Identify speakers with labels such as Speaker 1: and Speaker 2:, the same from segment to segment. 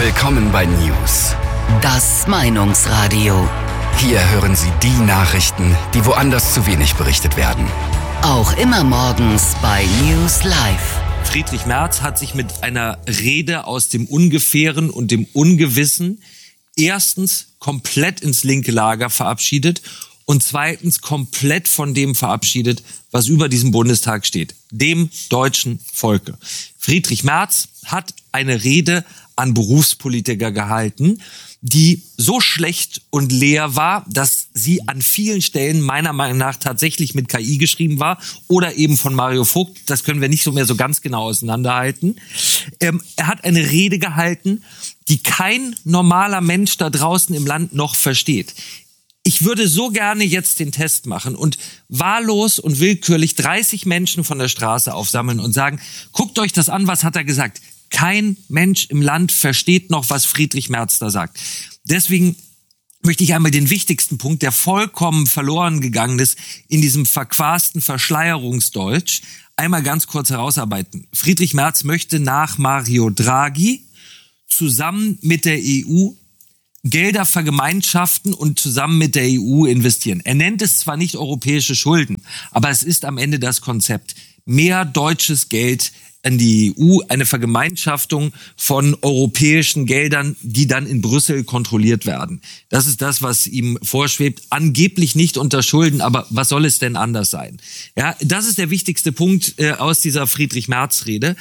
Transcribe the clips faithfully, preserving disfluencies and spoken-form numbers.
Speaker 1: Willkommen bei News.
Speaker 2: Das Meinungsradio.
Speaker 1: Hier hören Sie die Nachrichten, die woanders zu wenig berichtet werden.
Speaker 2: Auch immer morgens bei News Live.
Speaker 3: Friedrich Merz hat sich mit einer Rede aus dem Ungefähren und dem Ungewissen erstens komplett ins linke Lager verabschiedet und zweitens komplett von dem verabschiedet, was über diesem Bundestag steht, dem deutschen Volke. Friedrich Merz hat eine Rede an Berufspolitiker gehalten, die so schlecht und leer war, dass sie an vielen Stellen meiner Meinung nach tatsächlich mit K I geschrieben war oder eben von Mario Vogt. Das können wir nicht so mehr so ganz genau auseinanderhalten. Ähm, er hat eine Rede gehalten, die kein normaler Mensch da draußen im Land noch versteht. Ich würde so gerne jetzt den Test machen und wahllos und willkürlich dreißig Menschen von der Straße aufsammeln und sagen, guckt euch das an, was hat er gesagt? Kein Mensch im Land versteht noch, was Friedrich Merz da sagt. Deswegen möchte ich einmal den wichtigsten Punkt, der vollkommen verloren gegangen ist in diesem verquasten Verschleierungsdeutsch, einmal ganz kurz herausarbeiten. Friedrich Merz möchte nach Mario Draghi zusammen mit der E U Gelder vergemeinschaften und zusammen mit der E U investieren. Er nennt es zwar nicht europäische Schulden, aber es ist am Ende das Konzept. Mehr deutsches Geld an die E U, eine Vergemeinschaftung von europäischen Geldern, die dann in Brüssel kontrolliert werden. Das ist das, was ihm vorschwebt. Angeblich nicht unter Schulden, aber was soll es denn anders sein? Ja, das ist der wichtigste Punkt äh, aus dieser Friedrich-Merz-Rede.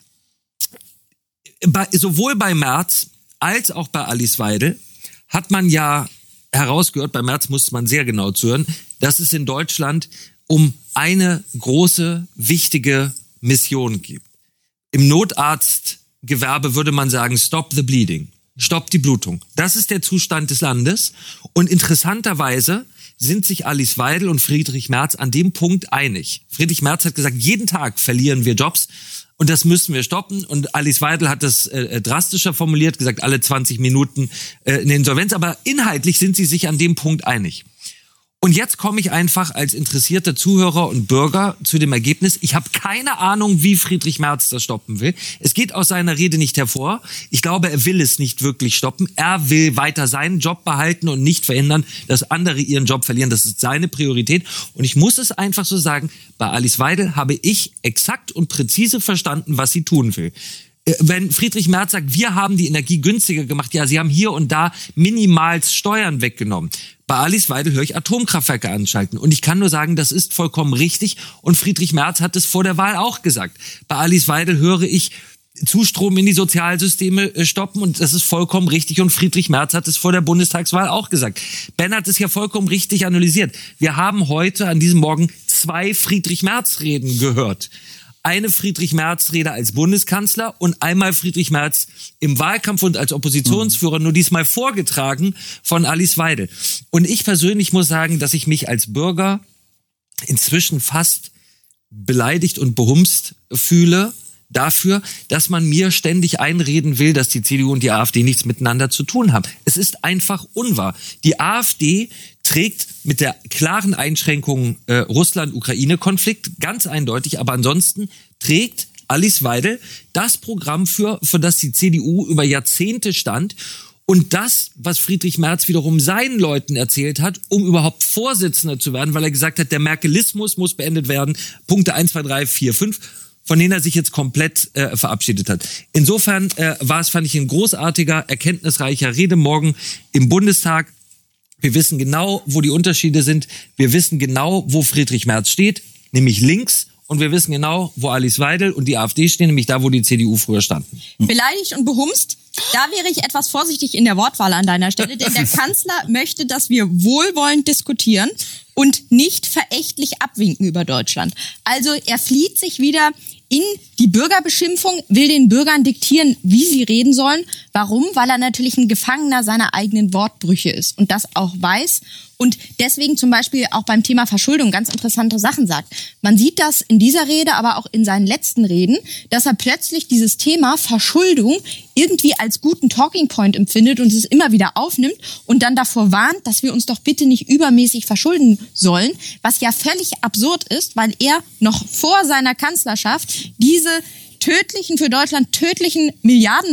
Speaker 3: Bei, sowohl bei Merz als auch bei Alice Weidel hat man ja herausgehört, bei Merz musste man sehr genau zuhören, dass es in Deutschland um eine große, wichtige Mission geht. Im Notarztgewerbe würde man sagen, stop the bleeding, stopp die Blutung. Das ist der Zustand des Landes. Und interessanterweise sind sich Alice Weidel und Friedrich Merz an dem Punkt einig. Friedrich Merz hat gesagt, jeden Tag verlieren wir Jobs und das müssen wir stoppen. Und Alice Weidel hat das äh, drastischer formuliert, gesagt, alle zwanzig Minuten äh, eine Insolvenz. Aber inhaltlich sind sie sich an dem Punkt einig. Und jetzt komme ich einfach als interessierter Zuhörer und Bürger zu dem Ergebnis, ich habe keine Ahnung, wie Friedrich Merz das stoppen will. Es geht aus seiner Rede nicht hervor. Ich glaube, er will es nicht wirklich stoppen. Er will weiter seinen Job behalten und nicht verhindern, dass andere ihren Job verlieren. Das ist seine Priorität. Und ich muss es einfach so sagen, bei Alice Weidel habe ich exakt und präzise verstanden, was sie tun will. Wenn Friedrich Merz sagt, wir haben die Energie günstiger gemacht, ja, sie haben hier und da minimals Steuern weggenommen. Bei Alice Weidel höre ich Atomkraftwerke anschalten. Und ich kann nur sagen, das ist vollkommen richtig. Und Friedrich Merz hat es vor der Wahl auch gesagt. Bei Alice Weidel höre ich Zustrom in die Sozialsysteme stoppen. Und das ist vollkommen richtig. Und Friedrich Merz hat es vor der Bundestagswahl auch gesagt. Ben hat es ja vollkommen richtig analysiert. Wir haben heute an diesem Morgen zwei Friedrich-Merz-Reden gehört. Eine Friedrich-Merz-Rede als Bundeskanzler und einmal Friedrich Merz im Wahlkampf und als Oppositionsführer, nur diesmal vorgetragen von Alice Weidel. Und ich persönlich muss sagen, dass ich mich als Bürger inzwischen fast beleidigt und behumst fühle dafür, dass man mir ständig einreden will, dass die C D U und die AfD nichts miteinander zu tun haben. Es ist einfach unwahr. Die AfD trägt mit der klaren Einschränkung äh, Russland-Ukraine-Konflikt ganz eindeutig, aber ansonsten trägt Alice Weidel das Programm für, für das die C D U über Jahrzehnte stand. Und das, was Friedrich Merz wiederum seinen Leuten erzählt hat, um überhaupt Vorsitzender zu werden, weil er gesagt hat, der Merkelismus muss beendet werden. Punkte eins, zwei, drei, vier, fünf. Von denen er sich jetzt komplett äh, verabschiedet hat. Insofern äh, war es, fand ich, ein großartiger, erkenntnisreicher Rede morgen im Bundestag. Wir wissen genau, wo die Unterschiede sind. Wir wissen genau, wo Friedrich Merz steht, nämlich links. Und wir wissen genau, wo Alice Weidel und die AfD stehen, nämlich da, wo die C D U früher standen.
Speaker 4: Beleidigt und behumst, da wäre ich etwas vorsichtig in der Wortwahl an deiner Stelle, denn der Kanzler möchte, dass wir wohlwollend diskutieren und nicht verächtlich abwinken über Deutschland. Also er flieht sich wieder in die Bürgerbeschimpfung, will den Bürgern diktieren, wie sie reden sollen. Warum? Weil er natürlich ein Gefangener seiner eigenen Wortbrüche ist und das auch weiß und deswegen zum Beispiel auch beim Thema Verschuldung ganz interessante Sachen sagt. Man sieht das in dieser Rede, aber auch in seinen letzten Reden, dass er plötzlich dieses Thema Verschuldung irgendwie als guten Talking Point empfindet und es immer wieder aufnimmt und dann davor warnt, dass wir uns doch bitte nicht übermäßig verschulden sollen, was ja völlig absurd ist, weil er noch vor seiner Kanzlerschaft diese tödlichen, für Deutschland tödlichen Milliarden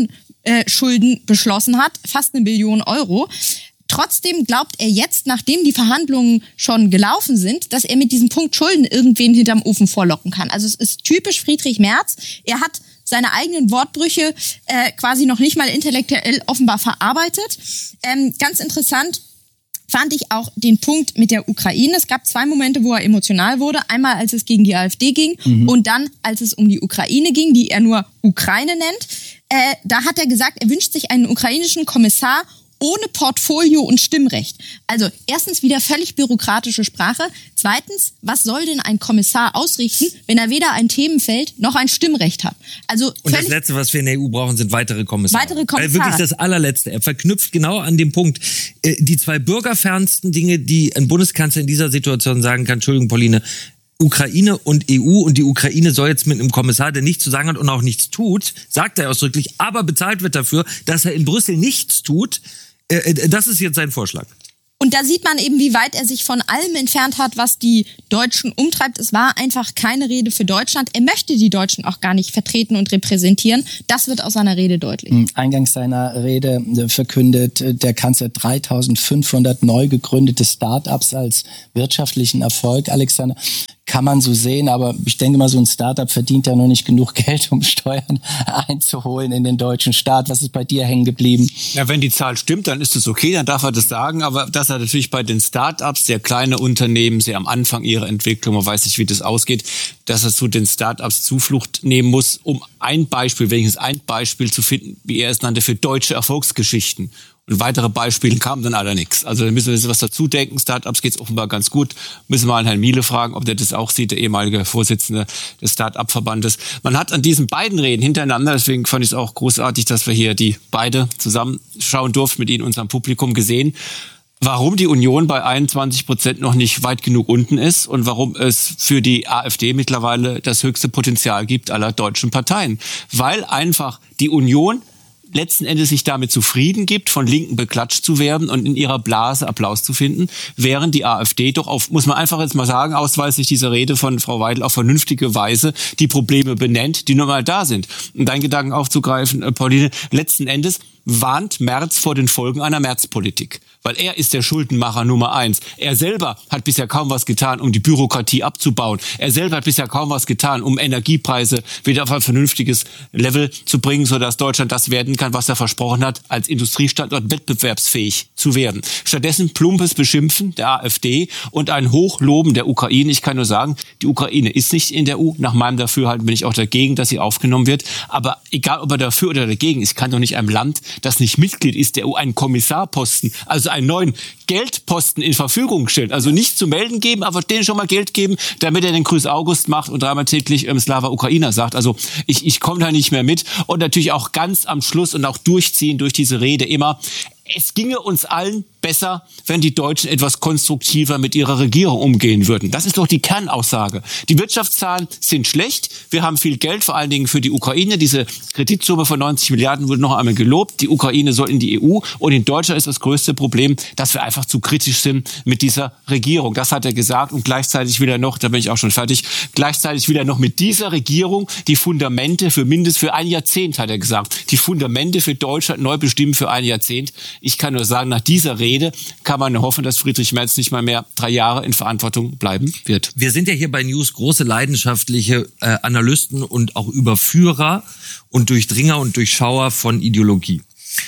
Speaker 4: äh, Schulden beschlossen hat, fast eine Billion Euro. Trotzdem glaubt er jetzt, nachdem die Verhandlungen schon gelaufen sind, dass er mit diesem Punkt Schulden irgendwen hinterm Ofen vorlocken kann. Also es ist typisch Friedrich Merz. Er hat seine eigenen Wortbrüche äh, quasi noch nicht mal intellektuell offenbar verarbeitet. Ähm, ganz interessant fand ich auch den Punkt mit der Ukraine. Es gab zwei Momente, wo er emotional wurde. Einmal, als es gegen die AfD ging mhm. und dann, als es um die Ukraine ging, die er nur Ukraine nennt. Äh, da hat er gesagt, er wünscht sich einen ukrainischen Kommissar ohne Portfolio und Stimmrecht. Also erstens wieder völlig bürokratische Sprache. Zweitens, was soll denn ein Kommissar ausrichten, wenn er weder ein Themenfeld noch ein Stimmrecht hat? Also
Speaker 3: und das Letzte, was wir in der E U brauchen, sind weitere Kommissare.
Speaker 4: Weitere Kommissare.
Speaker 3: Also wirklich das allerletzte. Er verknüpft genau an dem Punkt äh, die zwei bürgerfernsten Dinge, die ein Bundeskanzler in dieser Situation sagen kann. Entschuldigung, Pauline, Ukraine und E U, und die Ukraine soll jetzt mit einem Kommissar, der nichts zu sagen hat und auch nichts tut, sagt er ausdrücklich, aber bezahlt wird dafür, dass er in Brüssel nichts tut. Das ist jetzt sein Vorschlag.
Speaker 4: Und da sieht man eben, wie weit er sich von allem entfernt hat, was die Deutschen umtreibt. Es war einfach keine Rede für Deutschland. Er möchte die Deutschen auch gar nicht vertreten und repräsentieren. Das wird aus seiner Rede deutlich.
Speaker 5: Eingangs seiner Rede verkündet der Kanzler dreitausendfünfhundert neu gegründete Start-ups als wirtschaftlichen Erfolg. Alexander, kann man so sehen, aber ich denke mal, so ein Start-up verdient ja noch nicht genug Geld, um Steuern einzuholen in den deutschen Staat. Was ist bei dir hängen geblieben?
Speaker 6: Ja, wenn die Zahl stimmt, dann ist es okay, dann darf er das sagen, aber dass er natürlich bei den Start-ups, sehr kleine Unternehmen, sehr am Anfang ihrer Entwicklung, man weiß nicht, wie das ausgeht, dass er zu den Start-ups Zuflucht nehmen muss, um ein Beispiel, wenigstens ein Beispiel zu finden, wie er es nannte, für deutsche Erfolgsgeschichten. Und weitere Beispiele kamen dann alle nichts. Also da müssen wir jetzt was dazu denken. Startups geht es offenbar ganz gut. Müssen wir mal Herrn Miele fragen, ob der das auch sieht, der ehemalige Vorsitzende des Start-up-Verbandes. Man hat an diesen beiden Reden hintereinander, deswegen fand ich es auch großartig, dass wir hier die beide zusammenschauen durften mit Ihnen, unserem Publikum, gesehen, warum die Union bei einundzwanzig Prozent noch nicht weit genug unten ist und warum es für die AfD mittlerweile das höchste Potenzial gibt aller deutschen Parteien. Weil einfach die Union letzten Endes sich damit zufrieden gibt, von Linken beklatscht zu werden und in ihrer Blase Applaus zu finden, während die AfD doch auf, muss man einfach jetzt mal sagen, ausweislich dieser Rede von Frau Weidel auf vernünftige Weise die Probleme benennt, die nun mal da sind. Um deinen Gedanken aufzugreifen, Pauline, letzten Endes warnt Merz vor den Folgen einer Merz-Politik. Weil er ist der Schuldenmacher Nummer eins. Er selber hat bisher kaum was getan, um die Bürokratie abzubauen. Er selber hat bisher kaum was getan, um Energiepreise wieder auf ein vernünftiges Level zu bringen, sodass Deutschland das werden kann, was er versprochen hat, als Industriestandort wettbewerbsfähig zu werden. Stattdessen plumpes Beschimpfen der AfD und ein Hochloben der Ukraine. Ich kann nur sagen, die Ukraine ist nicht in der E U. Nach meinem Dafürhalten bin ich auch dagegen, dass sie aufgenommen wird. Aber egal, ob er dafür oder dagegen ist, kann doch nicht einem Land, das nicht Mitglied ist der E U, einen Kommissarposten, also einen neuen Geldposten in Verfügung stellen. Also nicht zu melden geben, aber denen schon mal Geld geben, damit er den Grüß August macht und dreimal täglich ähm, Slava Ukrainer sagt. Also ich, ich komme da nicht mehr mit. Und natürlich auch ganz am Schluss und auch durchziehen durch diese Rede immer, es ginge uns allen besser, wenn die Deutschen etwas konstruktiver mit ihrer Regierung umgehen würden. Das ist doch die Kernaussage. Die Wirtschaftszahlen sind schlecht. Wir haben viel Geld, vor allen Dingen für die Ukraine. Diese Kreditsumme von neunzig Milliarden wurde noch einmal gelobt. Die Ukraine soll in die E U. Und in Deutschland ist das größte Problem, dass wir einfach zu kritisch sind mit dieser Regierung. Das hat er gesagt. Und gleichzeitig will er noch, da bin ich auch schon fertig, gleichzeitig will er noch mit dieser Regierung die Fundamente für mindestens für ein Jahrzehnt, hat er gesagt, die Fundamente für Deutschland neu bestimmen für ein Jahrzehnt. Ich kann nur sagen, nach dieser Rede kann man hoffen, dass Friedrich Merz nicht mal mehr drei Jahre in Verantwortung bleiben wird.
Speaker 3: Wir sind ja hier bei News große leidenschaftliche äh, Analysten und auch Überführer und Durchdringer und Durchschauer von Ideologie.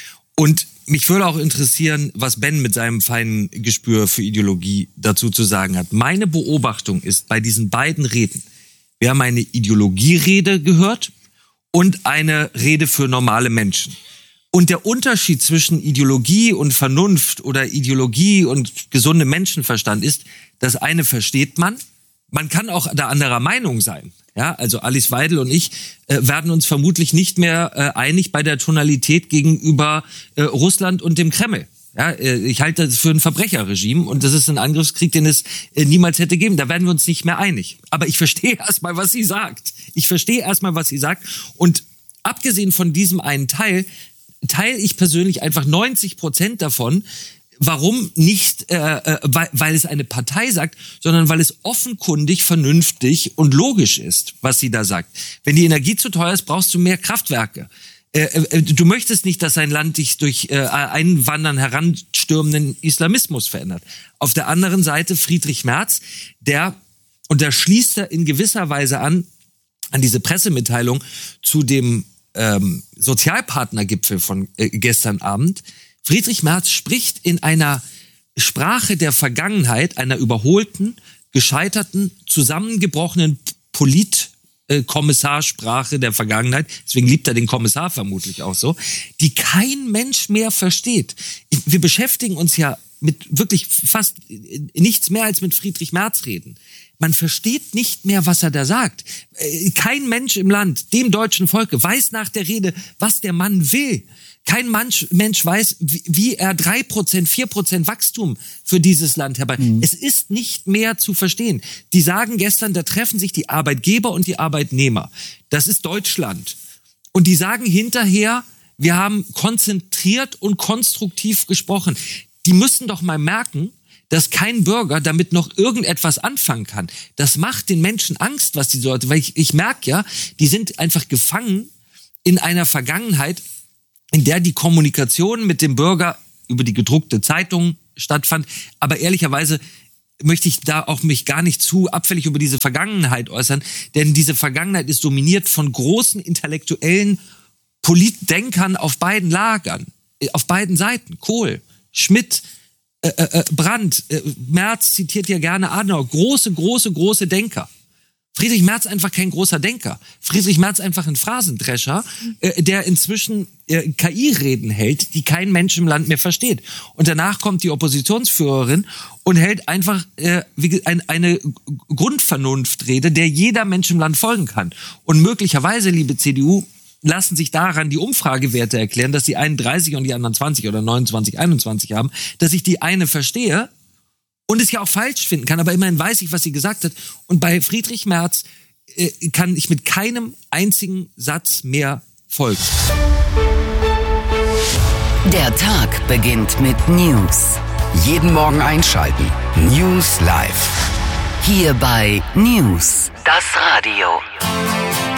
Speaker 3: Und mich würde auch interessieren, was Ben mit seinem feinen Gespür für Ideologie dazu zu sagen hat. Meine Beobachtung ist bei diesen beiden Reden, wir haben eine Ideologierede gehört und eine Rede für normale Menschen. Und der Unterschied zwischen Ideologie und Vernunft oder Ideologie und gesundem Menschenverstand ist, das eine versteht man, man kann auch da anderer Meinung sein. Ja, also Alice Weidel und ich äh, werden uns vermutlich nicht mehr äh, einig bei der Tonalität gegenüber äh, Russland und dem Kreml. Ja, äh, ich halte das für ein Verbrecherregime und das ist ein Angriffskrieg, den es äh, niemals hätte geben. Da werden wir uns nicht mehr einig. Aber ich verstehe erstmal, was sie sagt. Ich verstehe erstmal, was sie sagt. Und abgesehen von diesem einen Teil teile ich persönlich einfach neunzig Prozent davon. Warum nicht, äh, äh, weil, weil es eine Partei sagt, sondern weil es offenkundig, vernünftig und logisch ist, was sie da sagt. Wenn die Energie zu teuer ist, brauchst du mehr Kraftwerke. Äh, du möchtest nicht, dass ein Land dich durch äh, Einwandern heranstürmenden Islamismus verändert. Auf der anderen Seite Friedrich Merz, der, und da schließt er in gewisser Weise an, an diese Pressemitteilung zu dem ähm, Sozialpartnergipfel von äh, gestern Abend. Friedrich Merz spricht in einer Sprache der Vergangenheit, einer überholten, gescheiterten, zusammengebrochenen Polit- Kommissarsprache der Vergangenheit, deswegen liebt er den Kommissar vermutlich auch so, die kein Mensch mehr versteht. Wir beschäftigen uns ja mit wirklich fast nichts mehr als mit Friedrich Merz reden. Man versteht nicht mehr, was er da sagt. Kein Mensch im Land, dem deutschen Volke, weiß nach der Rede, was der Mann will. Kein Mensch, Mensch weiß, wie, wie er drei Prozent, vier Prozent Wachstum für dieses Land herbei. Mhm. Es ist nicht mehr zu verstehen. Die sagen gestern, da treffen sich die Arbeitgeber und die Arbeitnehmer. Das ist Deutschland. Und die sagen hinterher, wir haben konzentriert und konstruktiv gesprochen. Die müssen doch mal merken, dass kein Bürger damit noch irgendetwas anfangen kann. Das macht den Menschen Angst, was die Leute, weil ich, ich merke ja, die sind einfach gefangen in einer Vergangenheit, in der die Kommunikation mit dem Bürger über die gedruckte Zeitung stattfand. Aber ehrlicherweise möchte ich da auch mich gar nicht zu abfällig über diese Vergangenheit äußern, denn diese Vergangenheit ist dominiert von großen intellektuellen Politdenkern auf beiden Lagern, auf beiden Seiten. Kohl, Schmidt, äh, äh, Brandt, äh, Merz zitiert ja gerne Adenauer, große, große, große Denker. Friedrich Merz einfach kein großer Denker. Friedrich Merz einfach ein Phrasendrescher, äh, der inzwischen äh, K I-Reden hält, die kein Mensch im Land mehr versteht. Und danach kommt die Oppositionsführerin und hält einfach äh, wie, ein, eine Grundvernunftrede, der jeder Mensch im Land folgen kann. Und möglicherweise, liebe C D U, lassen sich daran die Umfragewerte erklären, dass die einen dreißig und die anderen zwanzig oder neunundzwanzig, einundzwanzig haben, dass ich die eine verstehe, und es ja auch falsch finden kann, aber immerhin weiß ich, was sie gesagt hat. Und bei Friedrich Merz äh, kann ich mit keinem einzigen Satz mehr folgen.
Speaker 2: Der Tag beginnt mit News.
Speaker 1: Jeden Morgen einschalten. News Live.
Speaker 2: Hier bei News, das Radio.